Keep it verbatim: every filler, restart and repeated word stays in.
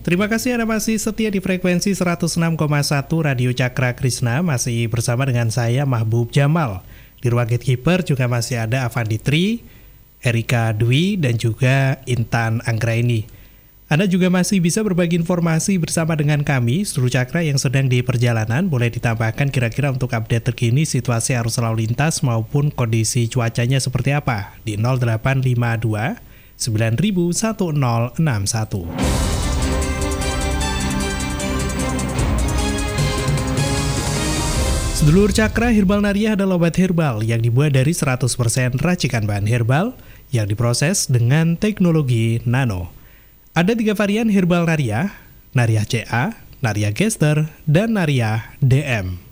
Terima kasih Anda masih setia di frekuensi seratus enam koma satu Radio Cakra Krishna. Masih bersama dengan saya Mahbub Jamal. Di ruang gatekeeper juga masih ada Avandi Tri, Erika Dwi, dan juga Intan Anggraini. Anda juga masih bisa berbagi informasi bersama dengan kami, seluruh Cakra yang sedang di perjalanan. Boleh ditambahkan kira-kira untuk update terkini situasi arus lalu lintas maupun kondisi cuacanya seperti apa di nol delapan lima dua sembilan nol satu nol enam satu. Sedulur Cakra, Herbal Nariah adalah obat herbal yang dibuat dari seratus persen racikan bahan herbal yang diproses dengan teknologi nano. Ada tiga varian Herbal Nariah, Nariah C A, Nariah Gester, dan Nariah D M.